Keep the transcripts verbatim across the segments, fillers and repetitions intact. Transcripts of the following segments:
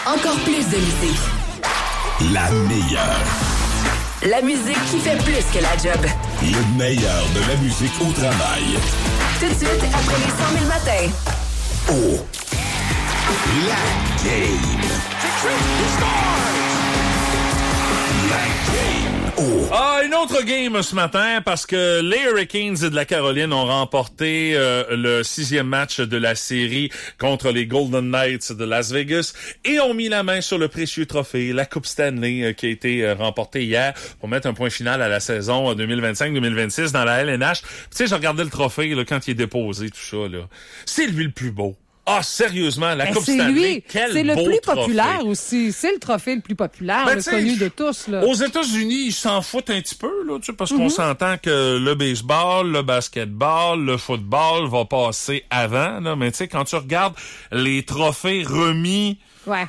Encore plus de musique. La meilleure. La musique qui fait plus que la job. Le meilleur de la musique au travail. Tout de suite, après les cent mille matins. Oh. La game. La game. Oh. Ah, une autre game ce matin parce que les Hurricanes de la Caroline ont remporté euh, le sixième match de la série contre les Golden Knights de Las Vegas et ont mis la main sur le précieux trophée, la Coupe Stanley, euh, qui a été euh, remportée hier pour mettre un point final à la saison deux mille vingt-cinq deux mille vingt-six dans la L N H. Tu sais, je regardais le trophée là, quand il est déposé, tout ça. Là. C'est lui le plus beau. Ah, sérieusement, la ben, Coupe c'est Stanley, lui. quel c'est le beau plus trophée. populaire aussi. C'est le trophée le plus populaire, ben, le connu de tous. Là. Aux États-Unis, ils s'en foutent un petit peu, là, tu sais, parce mm-hmm. qu'on s'entend que le baseball, le basketball, le football va passer avant, là, mais tu sais, quand tu regardes les trophées remis ouais.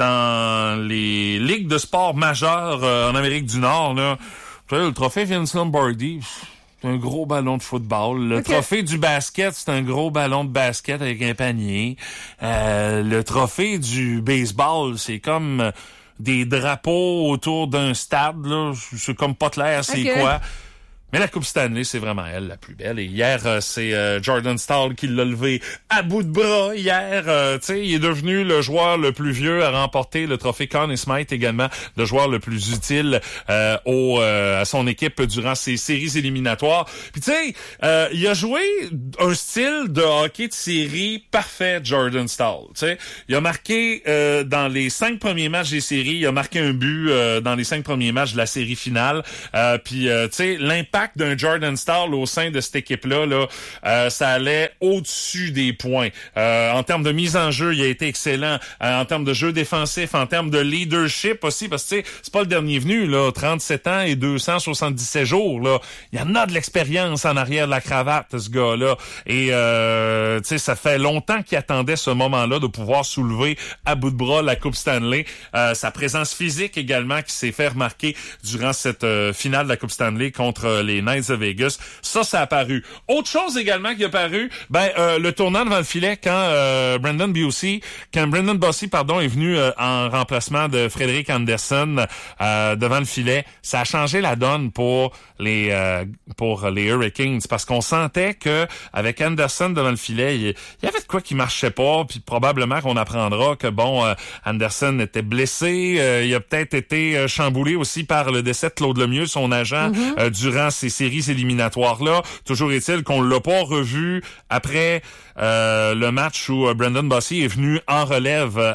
dans les ligues de sport majeures euh, en Amérique du Nord, là, tu sais, le trophée Vince Lombardi, c'est un gros ballon de football. Le okay. trophée du basket, c'est un gros ballon de basket avec un panier. Euh, le trophée du baseball, c'est comme des drapeaux autour d'un stade, là. C'est comme pas clair c'est okay. quoi. Mais la Coupe Stanley, c'est vraiment elle, la plus belle. Et hier, euh, c'est euh, Jordan Staal qui l'a levé à bout de bras. Hier, euh, tu sais, il est devenu le joueur le plus vieux à remporter le trophée Conn Smythe, également le joueur le plus utile euh, au euh, à son équipe durant ses séries éliminatoires. Puis tu sais, euh, il a joué un style de hockey de série parfait, Jordan Staal. Tu sais, il a marqué euh, dans les cinq premiers matchs des séries, il a marqué un but euh, dans les cinq premiers matchs de la série finale. Euh, Puis euh, tu sais, l'impact d'un Jordan Staal au sein de cette équipe-là, là, euh, ça allait au-dessus des points. Euh, en termes de mise en jeu, il a été excellent. Euh, en termes de jeu défensif, en termes de leadership aussi, parce que tu sais, c'est pas le dernier venu, là, trente-sept ans et deux cent soixante-dix-sept jours, là. Il y en a de l'expérience en arrière de la cravate, ce gars-là. Et euh, tu sais, ça fait longtemps qu'il attendait ce moment-là de pouvoir soulever à bout de bras la Coupe Stanley. Euh, sa présence physique également qui s'est fait remarquer durant cette euh, finale de la Coupe Stanley contre euh, les Knights de Vegas. Ça, ça a apparu. Autre chose également qui a apparu, ben euh, le tournant devant le filet quand euh, Brendan Bussi, quand Brendan Bussi, pardon, est venu euh, en remplacement de Frederick Anderson euh, devant le filet, ça a changé la donne pour les euh, pour les Hurricanes parce qu'on sentait que avec Anderson devant le filet, il, il y avait de quoi qui marchait pas, puis probablement qu'on apprendra que bon, euh, Anderson était blessé, euh, il a peut-être été euh, chamboulé aussi par le décès de Claude Lemieux, son agent, mm-hmm. euh, durant ces séries éliminatoires-là. Toujours est-il qu'on l'a pas revu après euh, le match où Brendan Bussi est venu en relève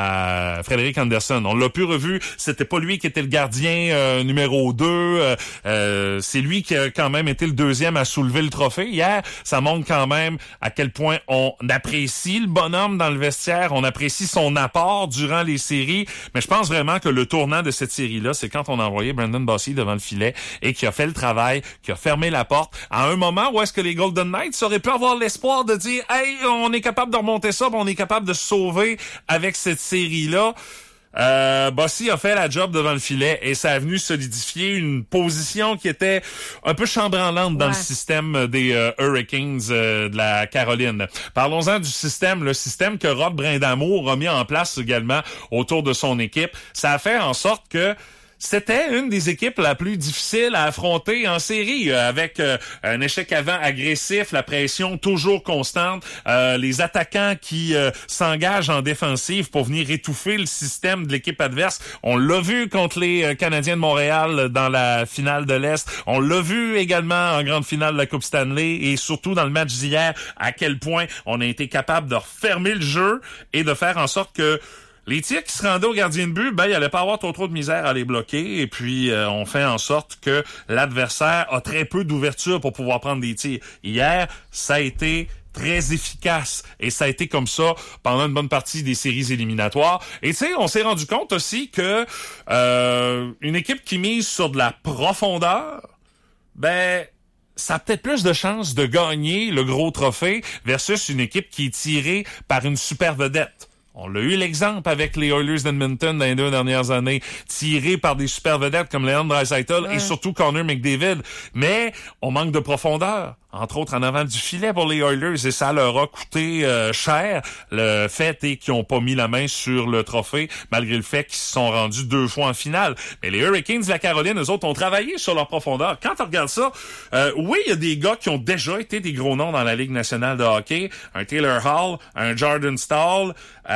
à Frederick Anderson. On l'a plus revu. C'était pas lui qui était le gardien euh, numéro deux. Euh, euh, c'est lui qui a quand même été le deuxième à soulever le trophée. Hier, ça montre quand même à quel point on apprécie le bonhomme dans le vestiaire. On apprécie son apport durant les séries. Mais je pense vraiment que le tournant de cette série-là, c'est quand on a envoyé Brendan Bussi devant le filet et qui a fait le travail, qui a fermé la porte à un moment où est-ce que les Golden Knights auraient pu avoir l'espoir de dire « Hey, on est capable de remonter ça, on est capable de se sauver avec cette série-là ». Euh, Bussi a fait la job devant le filet et ça a venu solidifier une position qui était un peu chambranlante dans ouais. le système des euh, Hurricanes euh, de la Caroline. Parlons-en du système, le système que Rob Brindamour a mis en place également autour de son équipe. Ça a fait en sorte que c'était une des équipes la plus difficile à affronter en série, euh, avec euh, un échec avant agressif, la pression toujours constante, euh, les attaquants qui euh, s'engagent en défensive pour venir étouffer le système de l'équipe adverse. On l'a vu contre les euh, Canadiens de Montréal dans la finale de l'Est. On l'a vu également en grande finale de la Coupe Stanley et surtout dans le match d'hier, à quel point on a été capable de refermer le jeu et de faire en sorte que les tirs qui se rendaient au gardien de but, ben, il allait pas avoir trop trop de misère à les bloquer. Et puis, euh, on fait en sorte que l'adversaire a très peu d'ouverture pour pouvoir prendre des tirs. Hier, ça a été très efficace. Et ça a été comme ça pendant une bonne partie des séries éliminatoires. Et tu sais, on s'est rendu compte aussi que euh, une équipe qui mise sur de la profondeur, ben, ça a peut-être plus de chances de gagner le gros trophée versus une équipe qui est tirée par une super vedette. On l'a eu l'exemple avec les Oilers d'Edmonton dans les deux dernières années, tirés par des super vedettes comme Leon Draisaitl ouais. et surtout Connor McDavid. Mais on manque de profondeur. entre autres en avant du filet pour les Oilers, et ça leur a coûté euh, cher. Le fait est qu'ils n'ont pas mis la main sur le trophée, malgré le fait qu'ils se sont rendus deux fois en finale. Mais les Hurricanes de la Caroline, eux autres, ont travaillé sur leur profondeur. Quand on regarde ça, euh, oui, il y a des gars qui ont déjà été des gros noms dans la Ligue nationale de hockey. Un Taylor Hall, un Jordan Staal,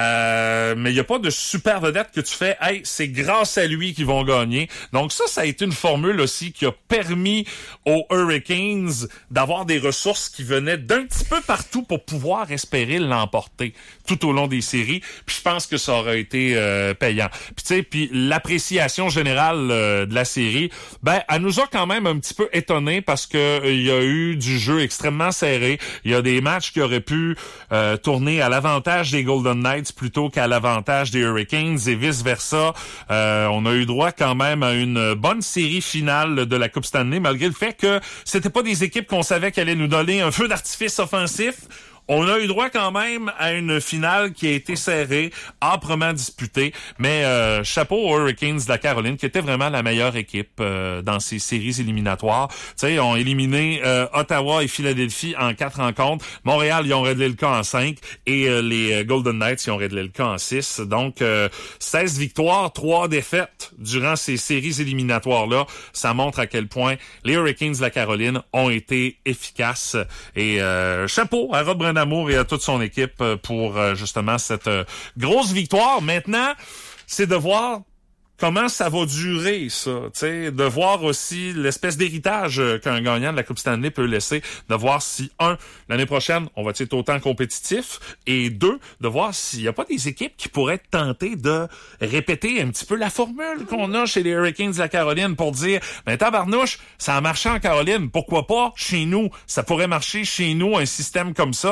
euh, mais il n'y a pas de super vedette que tu fais, hey, c'est grâce à lui qu'ils vont gagner. Donc ça, ça a été une formule aussi qui a permis aux Hurricanes d'avoir des ressources qui venaient d'un petit peu partout pour pouvoir espérer l'emporter tout au long des séries. Puis je pense que ça aurait été euh, payant. Puis tu sais, puis l'appréciation générale euh, de la série, ben elle nous a quand même un petit peu étonnés parce que euh, il y a eu du jeu extrêmement serré. Il y a des matchs qui auraient pu euh, tourner à l'avantage des Golden Knights plutôt qu'à l'avantage des Hurricanes et vice-versa. Euh, on a eu droit quand même à une bonne série finale de la Coupe Stanley, malgré le fait que c'était pas des équipes qu'on savait qu'elles allaient nous donner un feu d'artifice offensif. On a eu droit quand même à une finale qui a été serrée, âprement disputée, mais euh, chapeau aux Hurricanes de la Caroline, qui était vraiment la meilleure équipe euh, dans ces séries éliminatoires. Tu sais, ils ont éliminé euh, Ottawa et Philadelphie en quatre rencontres. Montréal, ils ont réglé le cas en cinq, et euh, les Golden Knights, ils ont réglé le cas en six. Donc, euh, seize victoires, trois défaites durant ces séries éliminatoires-là. Ça montre à quel point les Hurricanes de la Caroline ont été efficaces. Et euh, chapeau à Rob Brind'Amour et à toute son équipe pour justement cette grosse victoire. Maintenant, c'est de voir comment ça va durer, ça, tu sais, de voir aussi l'espèce d'héritage qu'un gagnant de la Coupe Stanley peut laisser, de voir si, un, l'année prochaine, on va être autant compétitif, et deux, de voir s'il n'y a pas des équipes qui pourraient être tentées de répéter un petit peu la formule qu'on a chez les Hurricanes de la Caroline pour dire, ben tabarnouche, ça a marché en Caroline, pourquoi pas chez nous? Ça pourrait marcher chez nous, un système comme ça.